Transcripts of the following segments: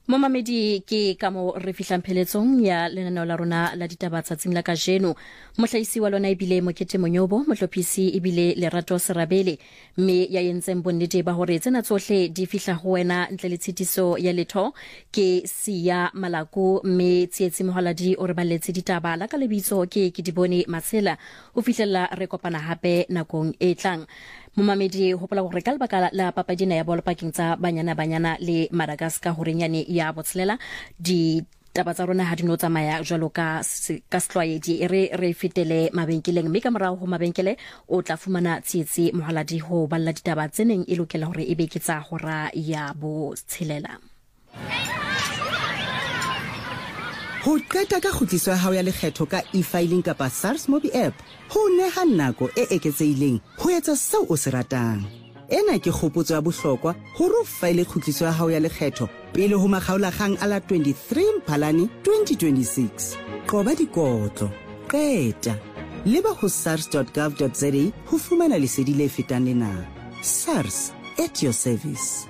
Momamedi ke ka mo re fihlang pheletsong ya lenaneo la rona la ditaba tsatsing la kajeno. Mohlaisi wa lona ebile Mokete Monyobo, mohlophisi ebile Lerato Serabele, mme ya yentseng bonnete ba hore tsena tsohle di fihla ho wena ntle le tshitiso ya letho ke Siya Malako, mme tsietsi mohaladi o re balletse ditaba la ka lebitso ke Dibone Matsela. O fihlella re kopana hape nakong e tlang. Momamedi hopola hore ka lebaka la papadina ya bolo pakeng tsa Banyana le Madagascar hore nyane ya botshelela di taba tsa rona ha di no tsamaya jwalo ka setlwaedi re fetele mabenkeleng, mme ka morao ho mabenkele o tla fumana tsietsi mohaladi ho balla ditaba tseneng e lokela hore e be ke tsa hora ya botshelela. Ho qeta ka khutliso ya hao ya lekgetho ka e-filing kapa SARS Mobi app, ho neha nako e eketsehileng ho etsa seo o se ratang. Ena ke kgopotso ya bohlokwa hore o file khutliso ya hao ya lekgetho pele ho makgaolakgang a la 23 Mphalane 2026. Qoba dikotlo, qeta, leba ho sars.gov.za ho fumana lesedi le fetang lena. SARS, at your service.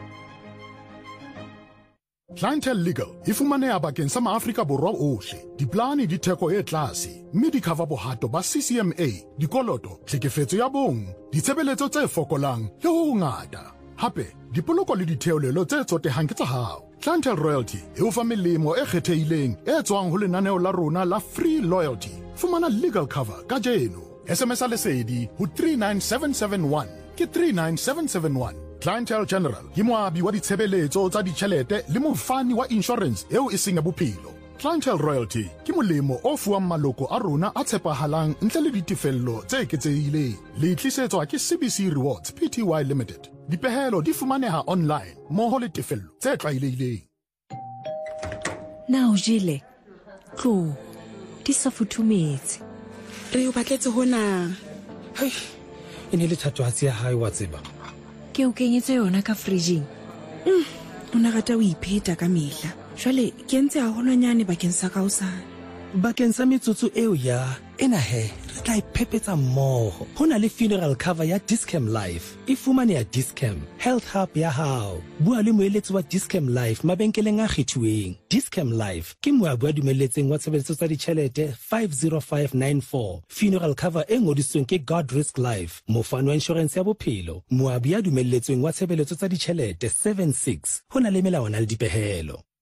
Clientele Legal e fumaneha bakeng sa Maafrika Borwa ohle. Diplane di theko e tlase, mme di cover bohato ba CCMA, dikoloto, tlhekefetso ya bong, ditshebeletso tse fokolang le ho ngata. Hape, dipoloko le ditheolelo tse tsotehang ke tsa hao. Clientele Royalty e o fa melemo e kgethehileng e tswang ho lenaneo la rona la Free Loyalty. Fumana legal cover ka jeno. SMS lesedi ho 39771 ke 39771. Clientele General ke moabi wa ditshebeletso tsa ditjhelete le mofani wa insurance eo e seng ya bophelo. Clientele Royalty ke molemo o fuwang maloko a rona a tshepahalang ntle le ditefello tse eketsehileng. Le tlisetswa ke CBC Rewards Pty Limited. Dipehelo di fumaneha online mmoho le tefello tse tlwaelehileng. Na o jele tlo di sa futhumetse re o batletse hona. Hai, ene le thatohatsi ya hae wa tseba. ke o kenyetse yona ka fridging. O na rata o ipheta ka mehla. Jwale ke entse haholwanyane bakeng sa kaosane. Bakeng sa metsotso eo ya ena he, re tla iphepetsa mmoho. Hona le funeral cover ya Discam Life. E fumaneha Discam Health Hub ya hao. Bua le moeletsi wa Discam Life mabenkeleng a kgethuweng. Discam Life ke moabi wa dumeletseng wa tshebeletso tsa ditjhelete 50594. Funeral cover e ngodisitsweng ke God Risk Life. Mofani wa insurance ya bophelo. Moabi ya dumeletsweng wa tshebeletso tsa ditjhelete 76. Hona le melawana le dipehelo.